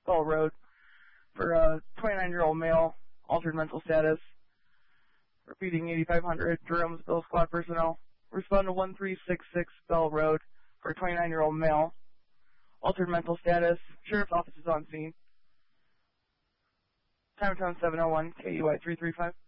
Bell Road for a 29-year-old male, altered mental status. Repeating 8500, Jerome'sville squad personnel. Respond to 1366 Bell Road for a 29-year-old male, altered mental status. Sheriff's office is on scene. Time of town 701, KUI 335.